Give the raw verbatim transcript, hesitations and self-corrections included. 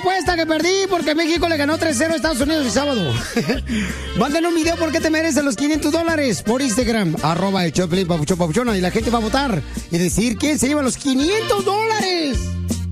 apuesta que perdí porque México le ganó tres cero a Estados Unidos el sábado. Mándenle un video porque te merecen los quinientos dólares por Instagram, arroba el Choplin Papuchón Papuchona, y la gente va a votar y decir quién se lleva los quinientos dólares.